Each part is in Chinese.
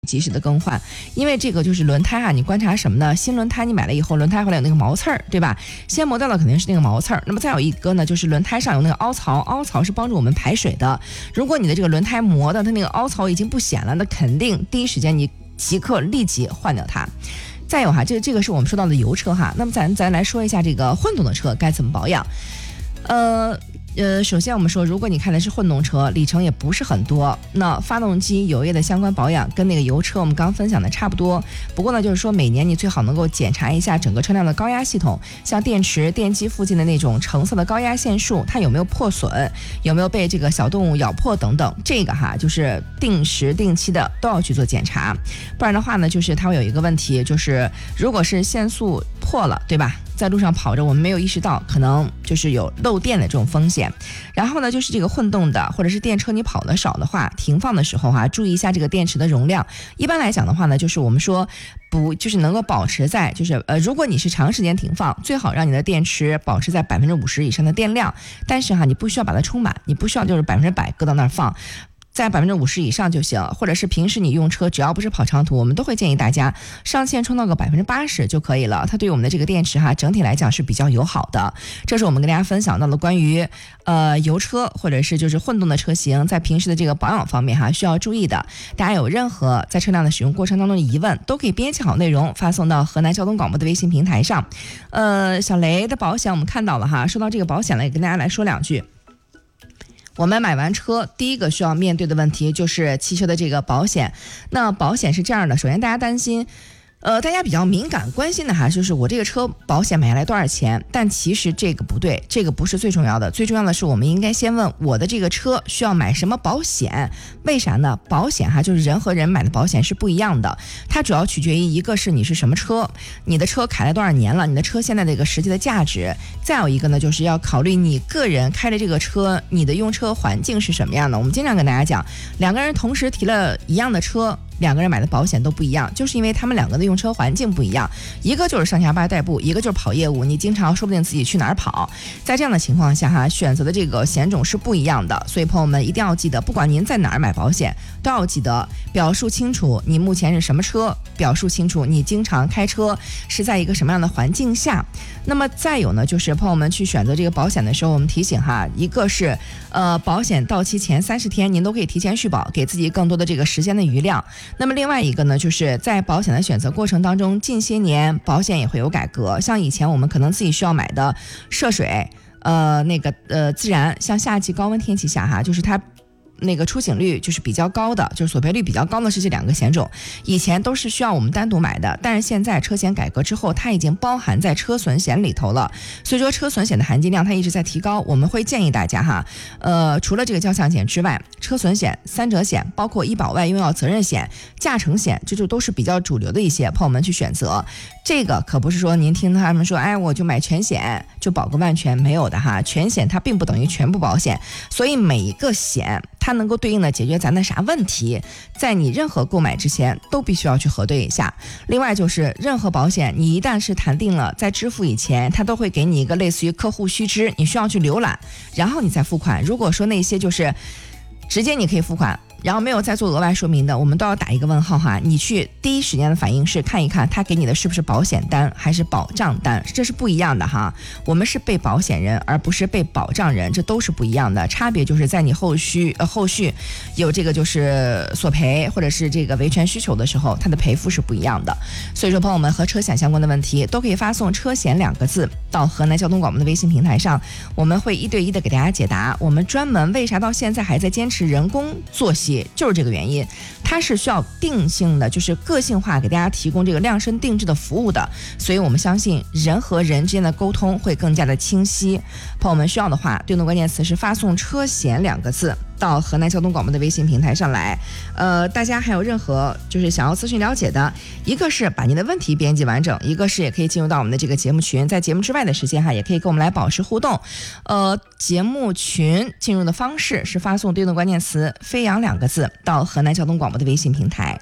及时的更换。因为这个就是轮胎啊，你观察什么呢？新轮胎你买了以后，轮胎回来有那个毛刺儿，对吧？先磨掉的肯定是那个毛刺儿。那么再有一个呢，就是轮胎上有那个凹槽，凹槽是帮助我们排水的。如果你的这个轮胎磨的它那个凹槽已经不显了，那肯定第一时间你立即换掉它。再有哈，这个是我们说到的油车哈。那么咱来说一下这个混动的车该怎么保养。首先我们说，如果你开的是混动车，里程也不是很多，那发动机油液的相关保养跟那个油车我们刚分享的差不多。不过呢，就是说每年你最好能够检查一下整个车辆的高压系统，像电池、电机附近的那种橙色的高压线束，它有没有破损，有没有被这个小动物咬破等等，这个哈就是定时定期的都要去做检查。不然的话呢，就是它会有一个问题，就是如果是限速破了，对吧？在路上跑着，我们没有意识到，可能就是有漏电的这种风险。然后呢，就是这个混动的或者是电车，你跑得少的话，停放的时候注意一下这个电池的容量。一般来讲的话呢，就是我们说就是能够保持在如果你是长时间停放，最好让你的电池保持在50%以上的电量。但是你不需要把它充满，你不需要就是100%搁到那儿放。在50%以上就行，或者是平时你用车只要不是跑长途，我们都会建议大家上限充到个80%就可以了。它对于我们的这个电池整体来讲是比较友好的。这是我们跟大家分享到的关于油车或者是就是混动的车型在平时的这个保养方面需要注意的。大家有任何在车辆的使用过程当中的疑问，都可以编辑好内容发送到河南交通广播的微信平台上。小雷的保险我们看到了说到这个保险了，也跟大家来说两句。我们买完车，第一个需要面对的问题就是汽车的这个保险。那保险是这样的，首先大家担心大家比较敏感关心的就是我这个车保险买下来多少钱，但其实这个不对，这个不是最重要的。最重要的是我们应该先问我的这个车需要买什么保险。为啥呢？保险就是人和人买的保险是不一样的，它主要取决于一个是你是什么车，你的车开了多少年了，你的车现在的一个实际的价值。再有一个呢，就是要考虑你个人开的这个车，你的用车环境是什么样的。我们经常跟大家讲，两个人同时提了一样的车，两个人买的保险都不一样，就是因为他们两个的用车环境不一样，一个就是上下班代步，一个就是跑业务，你经常说不定自己去哪儿跑。在这样的情况下选择的这个险种是不一样的。所以朋友们一定要记得，不管您在哪儿买保险，都要记得表述清楚你目前是什么车，表述清楚你经常开车是在一个什么样的环境下。那么再有呢，就是朋友们去选择这个保险的时候，我们提醒一个是保险到期前30天您都可以提前续保，给自己更多的这个时间的余量。那么另外一个呢，就是在保险的选择过程当中，近些年保险也会有改革。像以前我们可能自己需要买的涉水自燃，像夏季高温天气下就是它那个出险率就是比较高的，就是索赔率比较高的是这两个险种，以前都是需要我们单独买的，但是现在车险改革之后，它已经包含在车损险里头了。所以说车损险的含金量它一直在提高，我们会建议大家除了这个交强险之外，车损险、3者险，包括医保外用药责任险、驾乘险，这就都是比较主流的一些，朋友们去选择。这个可不是说您听他们说我就买全险就保个万全，没有的全险它并不等于全部保险，所以每一个险它能够对应的解决咱的啥问题，在你任何购买之前都必须要去核对一下。另外就是任何保险你一旦是谈定了，在支付以前它都会给你一个类似于客户须知，你需要去浏览，然后你再付款。如果说那些就是直接你可以付款，然后没有再做额外说明的，我们都要打一个问号你去第一时间的反应是看一看他给你的是不是保险单还是保障单，这是不一样的我们是被保险人而不是被保障人，这都是不一样的。差别就是在你后续有这个就是索赔或者是这个维权需求的时候，它的赔付是不一样的。所以说朋友们和车险相关的问题都可以发送车险2个字到河南交通广播的微信平台上，我们会1对1的给大家解答。我们专门为啥到现在还在坚持人工作息，就是这个原因，它是需要定性的，就是个性化给大家提供这个量身定制的服务的。所以我们相信人和人之间的沟通会更加的清晰。朋友们需要的话，对应的关键词是发送车险2个字到河南交通广播的微信平台上来。大家还有任何就是想要咨询了解的，一个是把您的问题编辑完整，一个是也可以进入到我们的这个节目群，在节目之外的时间也可以跟我们来保持互动。节目群进入的方式是发送对应的关键词飞扬2个字到河南交通广播的微信平台。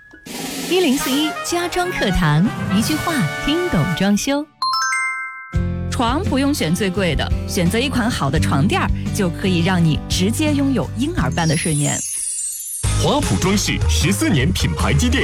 1041家装课堂，一句话听懂装修。床不用选最贵的，选择一款好的床垫就可以让你直接拥有婴儿般的睡眠。 华普装饰14年品牌积淀，